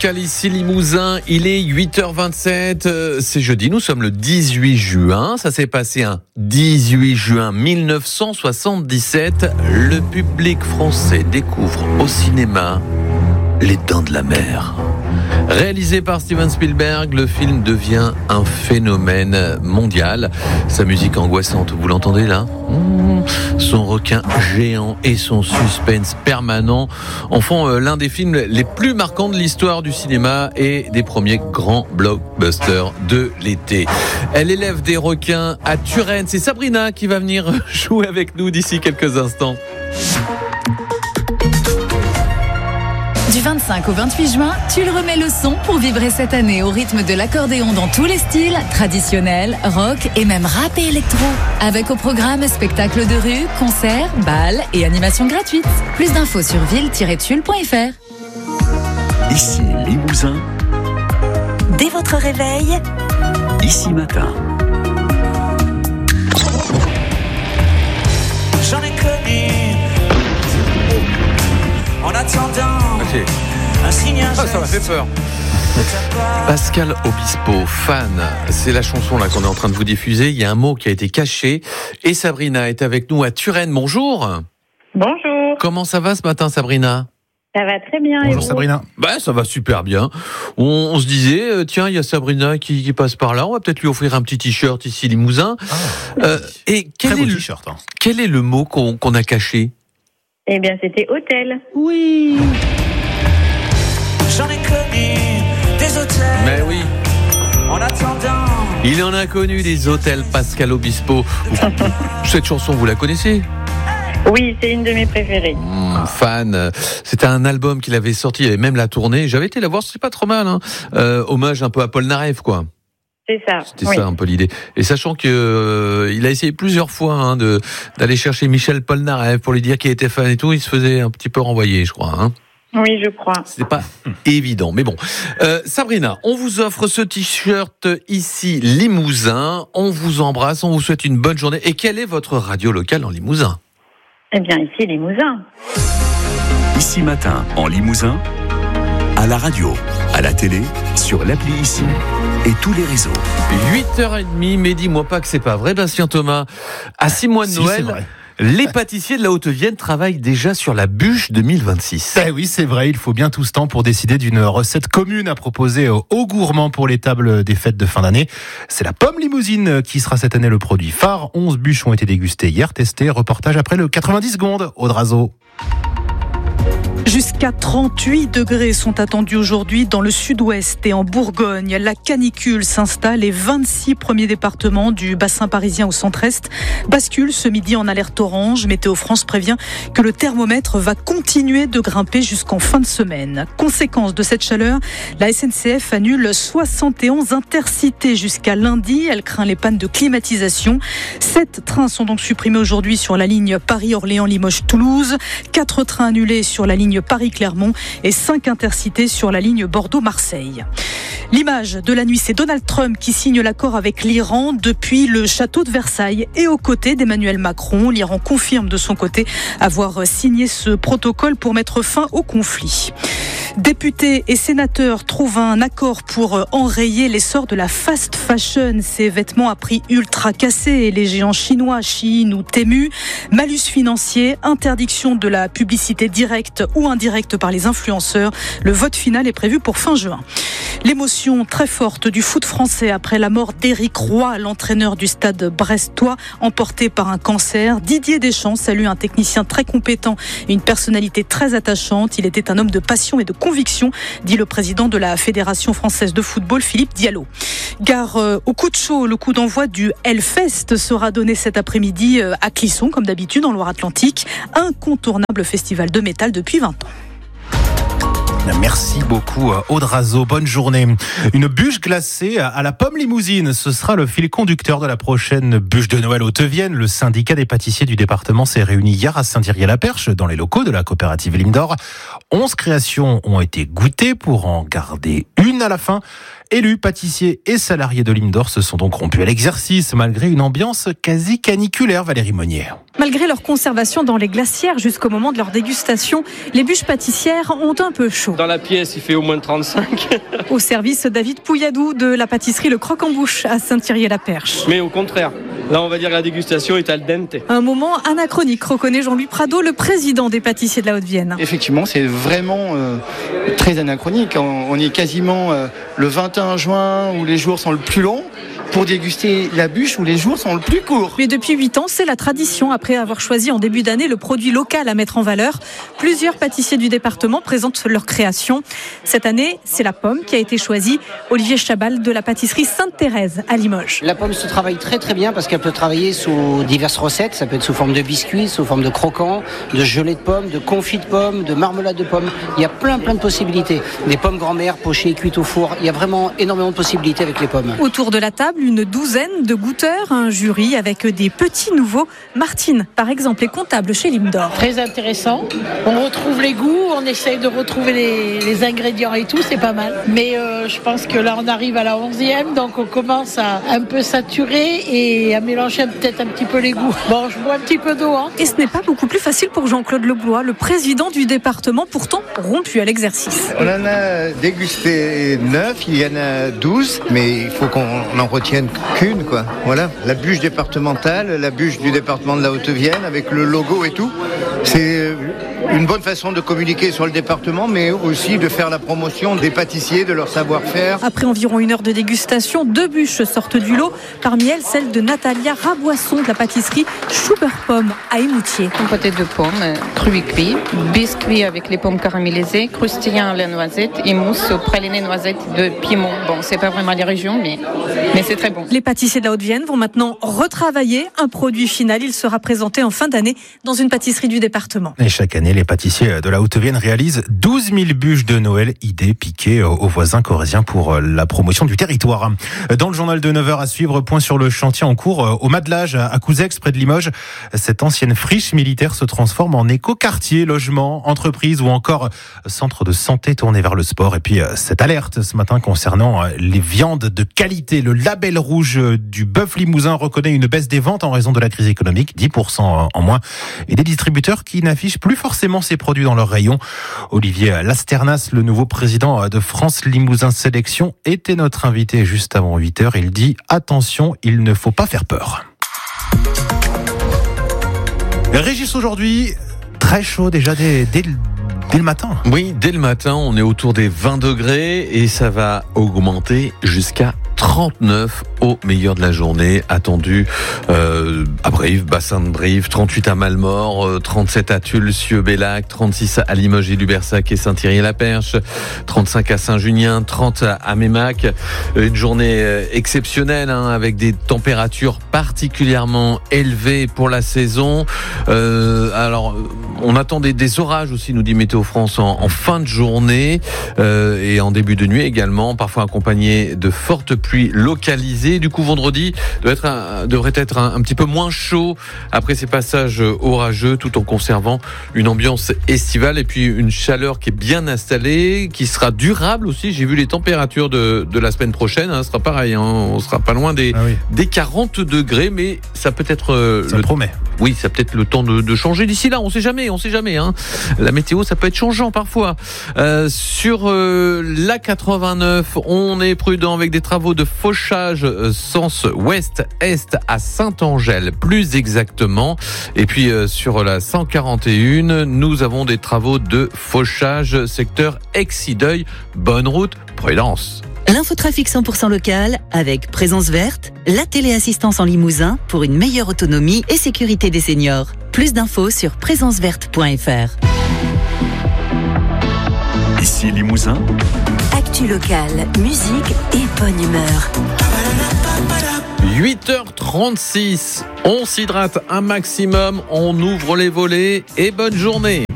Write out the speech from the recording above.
Pascal, ici Limousin, il est 8h27, c'est jeudi, nous sommes le 18 juin, ça s'est passé un 18 juin 1977, le public français découvre au cinéma Les Dents de la Mer. Réalisé par Steven Spielberg, le film devient un phénomène mondial. Sa musique angoissante, vous l'entendez là ? Son requin géant et son suspense permanent en font l'un des films les plus marquants de l'histoire du cinéma et des premiers grands blockbusters de l'été. Elle élève des requins à Turenne. C'est Sabrina qui va venir jouer avec nous d'ici quelques instants. Du 25 au 28 juin, tu le remets le son pour vibrer cette année au rythme de l'accordéon dans tous les styles, traditionnel, rock et même rap et électro. Avec au programme spectacles de rue, concerts, balles et animations gratuites. Plus d'infos sur ville-tulle.fr. Ici Limousin. Dès votre réveil, Ici Matin. J'en ai connu en attendant un signe, un ça m'a fait peur. Pascal Obispo, fan, c'est la chanson là qu'on est en train de vous diffuser. Il y a un mot qui a été caché et Sabrina est avec nous à Turenne. Bonjour. Bonjour. Comment ça va ce matin, Sabrina ? Ça va très bien. Bonjour Sabrina. Ça va super bien. On se disait, tiens, il y a Sabrina qui passe par là. On va peut-être lui offrir un petit t-shirt ici, Limousin. Et quel est, t-shirt, hein. Quel est le mot qu'on a caché ? Eh bien, c'était hôtel. Oui. J'en ai connu des hôtels. Mais oui. En attendant. Il en a connu des hôtels, Pascal Obispo. Cette chanson, vous la connaissez ? Oui, c'est une de mes préférées. Fan. C'était un album qu'il avait sorti, il y avait même la tournée. J'avais été la voir, c'est pas trop mal. Hommage un peu à Paul Naref, quoi. C'est ça. C'était ça un peu l'idée. Et sachant que il a essayé plusieurs fois d'aller chercher Michel Polnareff pour lui dire qu'il était fan et tout, il se faisait un petit peu renvoyer, je crois. Oui, je crois. C'était pas évident, mais bon. Sabrina, on vous offre ce t-shirt ici, Limousin. On vous embrasse, on vous souhaite une bonne journée. Et quelle est votre radio locale en Limousin ? Eh bien, ici, Limousin. Ici Matin en Limousin. À la radio, à la télé, sur l'appli Ici et tous les réseaux. 8h30, mais dis-moi pas que c'est pas vrai, Bastien Thomas. À 6 mois de Noël, les pâtissiers de la Haute-Vienne travaillent déjà sur la bûche 2026. Oui, c'est vrai, il faut bien tout ce temps pour décider d'une recette commune à proposer aux gourmands pour les tables des fêtes de fin d'année. C'est la pomme limousine qui sera cette année le produit phare. 11 bûches ont été dégustées hier, testées. Reportage après le 90 secondes, Audrazo. Jusqu'à 38 degrés sont attendus aujourd'hui dans le sud-ouest et en Bourgogne. La canicule s'installe et 26 premiers départements du bassin parisien au centre-est basculent ce midi en alerte orange. Météo France prévient que le thermomètre va continuer de grimper jusqu'en fin de semaine. Conséquence de cette chaleur, la SNCF annule 71 intercités jusqu'à lundi. Elle craint les pannes de climatisation. 7 trains sont donc supprimés aujourd'hui sur la ligne Paris-Orléans-Limoges-Toulouse. 4 trains annulés sur la ligne Paris-Clermont et 5 intercités sur la ligne Bordeaux-Marseille. L'image de la nuit, c'est Donald Trump qui signe l'accord avec l'Iran depuis le château de Versailles et aux côtés d'Emmanuel Macron. L'Iran confirme de son côté avoir signé ce protocole pour mettre fin au conflit. Députés et sénateurs trouvent un accord pour enrayer l'essor de la fast fashion, ces vêtements à prix ultra cassés, les géants chinois, Shein ou Temu. Malus financier, interdiction de la publicité directe ou indirecte par les influenceurs. Le vote final est prévu pour fin juin. L'émotion très forte du foot français après la mort d'Éric Roy, l'entraîneur du stade brestois, emporté par un cancer. Didier Deschamps salue un technicien très compétent et une personnalité très attachante. Il était un homme de passion et de conviction, dit le président de la Fédération française de football, Philippe Diallo. Gare au coup de chaud, le coup d'envoi du Hellfest sera donné cet après-midi à Clisson, comme d'habitude en Loire-Atlantique. Incontournable festival de métal depuis 20 ans. Merci beaucoup Audrazo, bonne journée. Une bûche glacée à la pomme limousine, ce sera le fil conducteur de la prochaine bûche de Noël Haute-Vienne. Le syndicat des pâtissiers du département s'est réuni hier à Saint-Thierry-la-Perche dans les locaux de la coopérative Ligne d'Or. 11 créations ont été goûtées pour en garder une à la fin. élus, pâtissiers et salariés de Limes d'Or se sont donc rompus à l'exercice malgré une ambiance quasi caniculaire, Valérie Monnier. Malgré leur conservation dans les glacières jusqu'au moment de leur dégustation, les bûches pâtissières ont un peu chaud. Dans la pièce, il fait au moins 35. Au service, David Pouilladou de la pâtisserie Le Croc-en-Bouche à Saint-Thierry-la-Perche. Mais au contraire, là on va dire que la dégustation est al dente. Un moment anachronique, reconnaît Jean-Louis Prado, le président des pâtissiers de la Haute-Vienne. Effectivement, c'est vraiment très anachronique. On est quasiment le 21 juin où les jours sont le plus longs pour déguster la bûche où les jours sont le plus courts. Mais depuis 8 ans, c'est la tradition. Après avoir choisi en début d'année le produit local à mettre en valeur, plusieurs pâtissiers du département présentent leur création. Cette année, c'est la pomme qui a été choisie. Olivier Chabal de la pâtisserie Sainte-Thérèse à Limoges. La pomme se travaille très très bien parce qu'elle peut travailler sous diverses recettes. Ça peut être sous forme de biscuits, sous forme de croquants, de gelée de pommes, de confit de pommes, de marmelade de pommes. Il y a plein de possibilités. Des pommes grand-mère pochées, cuites au four. Il y a vraiment énormément de possibilités avec les pommes. Autour de la table, une douzaine de goûteurs, un jury avec des petits nouveaux. Martine, par exemple, est comptable chez Limes d'Or. Très intéressant. On retrouve les goûts, on essaye de retrouver les ingrédients et tout, c'est pas mal. Mais je pense que là, on arrive à la 11e, donc on commence à un peu saturer et à mélanger peut-être un petit peu les goûts. Bon, je bois un petit peu d'eau. Et ce n'est pas beaucoup plus facile pour Jean-Claude Leblois, le président du département, pourtant rompu à l'exercice. On en a dégusté 9, il y en a 12, mais il faut qu'on en retienne qu'une, quoi. Voilà, la bûche départementale, la bûche du département de la Haute-Vienne avec le logo et tout. C'est une bonne façon de communiquer sur le département, mais aussi de faire la promotion des pâtissiers, de leur savoir-faire. Après environ 1 heure de dégustation, 2 bûches sortent du lot. Parmi elles, celle de Natalia Raboisson de la pâtisserie Schubert Pomme à Émoutier. Compoté de pommes, cru et cuit, biscuits avec les pommes caramélisées, croustillant à la noisette et mousse au praliné noisette de Piémont. Bon, c'est pas vraiment les régions, mais c'est très bon. Les pâtissiers de la Haute-Vienne vont maintenant retravailler un produit final. Il sera présenté en fin d'année dans une pâtisserie du département. Et chaque année, les pâtissiers de la Haute-Vienne réalisent 12 000 bûches de Noël, idées piquées aux voisins corréziens pour la promotion du territoire. Dans le journal de 9h à suivre, point sur le chantier en cours au Madelage à Couzex, près de Limoges. Cette ancienne friche militaire se transforme en écoquartier, logement, entreprise ou encore centre de santé tourné vers le sport. Et puis cette alerte ce matin concernant les viandes de qualité. Le label rouge du bœuf limousin reconnaît une baisse des ventes en raison de la crise économique, 10% en moins, et des distributeurs qui n'affichent plus forcément ces produits dans leurs rayons. Olivier Lasternas, le nouveau président de France Limousin Sélection, était notre invité juste avant 8h. Il dit « Attention, il ne faut pas faire peur ». Régis, aujourd'hui, très chaud déjà dès le matin. Oui, dès le matin, on est autour des 20 degrés et ça va augmenter jusqu'à 39 au meilleur de la journée, attendu à Brive, bassin de Brive, 38 à Malmort, 37 à Tulle, Cieux-Bellac, 36 à Limoges et Lubersac et Saint-Thierry-la-Perche, 35 à Saint-Junien, 30 à Mémac. Une journée exceptionnelle avec des températures particulièrement élevées pour la saison. Alors, on attend des orages aussi, nous dit Météo France, en fin de journée et en début de nuit également, parfois accompagnés de fortes pluies localisées. Du coup, vendredi devrait être un petit peu moins chaud après ces passages orageux, tout en conservant une ambiance estivale et puis une chaleur qui est bien installée, qui sera durable aussi. J'ai vu les températures de la semaine prochaine, ce sera pareil, on sera pas loin des 40 degrés, mais ça peut être ça promet. Oui, ça peut être le temps de changer d'ici là, on sait jamais. La météo, ça peut être changeant parfois. Sur la 89, on est prudent avec des travaux de fauchage sens ouest-est à Saint-Angèle, plus exactement. Et puis sur la 141, nous avons des travaux de fauchage secteur Exideuil. Bonne route, prudence. L'infotrafic 100% local avec Présence Verte, la téléassistance en Limousin pour une meilleure autonomie et sécurité des seniors. Plus d'infos sur présenceverte.fr. Ici Limousin. Actu locale, musique et bonne humeur. 8h36, on s'hydrate un maximum, on ouvre les volets et bonne journée.